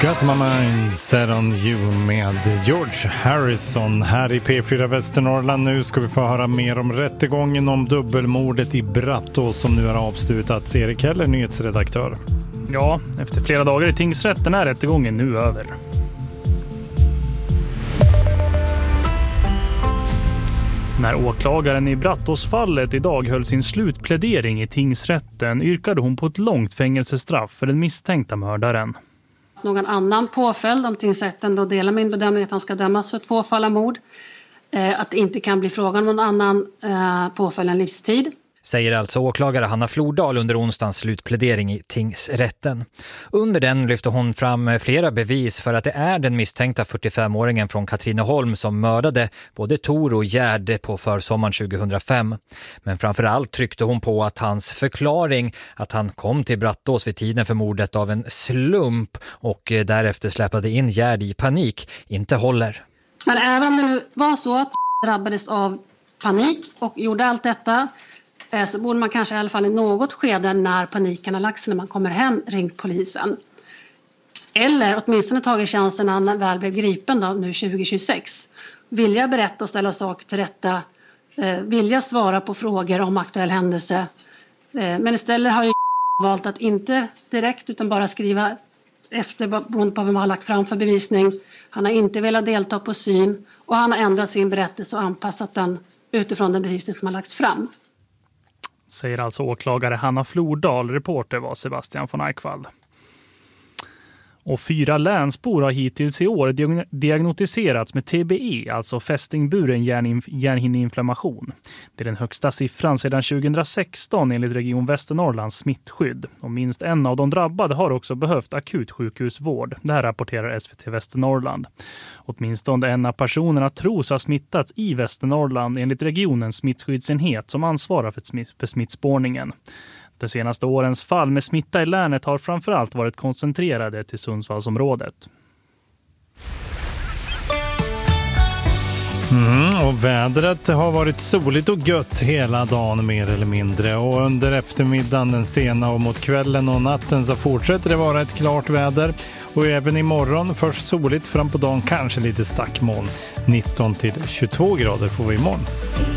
Got My Mind Set On You med George Harrison här i P4 Västernorrland. Nu ska vi få höra mer om rättegången om dubbelmordet i Brattås som nu har avslutats. Erik Heller, nyhetsredaktör. Ja, efter flera dagar i tingsrätten är rättegången nu över. När åklagaren i Brattåsfallet idag höll sin slutplädering i tingsrätten yrkade hon på ett långt fängelsestraff för den misstänkta mördaren. Någon annan påföljd om tingsrätten då delar min bedömning att han ska dömas för 2 fall av mord. Att det inte kan bli frågan om någon annan påföljd än livstid. Säger alltså åklagare Hanna Flordal under onsdagens slutplädering i tingsrätten. Under den lyfter hon fram flera bevis för att det är den misstänkta 45-åringen från Katrineholm som mördade både Tor och Gerd på försommaren 2005. Men framförallt tryckte hon på att hans förklaring att han kom till Brattås vid tiden för mordet av en slump och därefter släpade in Gerd i panik inte håller. Men även om det nu var så att drabbades av panik och gjorde allt detta, så borde man kanske i alla fall i något skede när paniken har lagt sig när man kommer hem ringt polisen. Eller åtminstone tagit chansen när han väl blev gripen då, nu 2026. Vilja berätta och ställa saker till rätta. Vilja svara på frågor om aktuell händelse. Men istället har ju valt att inte direkt utan bara skriva efter beroende på vad man har lagt fram för bevisning. Han har inte velat delta på syn och han har ändrat sin berättelse och anpassat den utifrån den bevisning som har lagts fram. Säger alltså åklagare Hanna Flordal, reporter var Sebastian von Eichwald. Och 4 länsbor har hittills i år diagnostiserats med TBE, alltså fästingburen hjärnhinneinflammation. Det är den högsta siffran sedan 2016 enligt Region Västernorrlands smittskydd. Och minst en av de drabbade har också behövt akut sjukhusvård. Det här rapporterar SVT Västernorrland. Åtminstone en av personerna tros ha smittats i Västernorrland enligt regionens smittskyddsenhet som ansvarar för smittspårningen. De senaste årens fall med smitta i länet har framförallt varit koncentrerade till Sundsvallsområdet. Och vädret har varit soligt och gött hela dagen mer eller mindre. Och under eftermiddagen, den sena och mot kvällen och natten så fortsätter det vara ett klart väder. Och även imorgon först soligt, fram på dagen kanske lite stackmoln. 19 till 22 grader får vi imorgon.